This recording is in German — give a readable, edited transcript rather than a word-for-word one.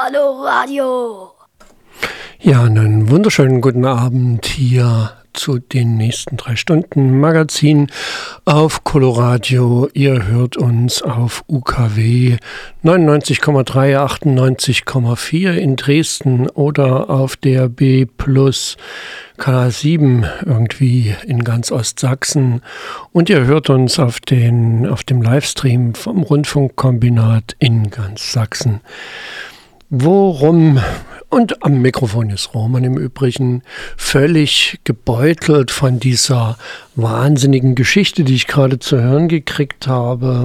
Hallo Radio. Ja, einen wunderschönen guten Abend hier zu den nächsten 3 Stunden Magazin auf Coloradio. Ihr hört uns auf UKW 99,3, 98,4 in Dresden oder auf DAB Plus Kanal 7 irgendwie in ganz Ostsachsen. Und ihr hört uns auf dem Livestream vom Rundfunkkombinat in ganz Sachsen. Worum? Und am Mikrofon ist Roman im Übrigen, völlig gebeutelt von dieser wahnsinnigen Geschichte, die ich gerade zu hören gekriegt habe.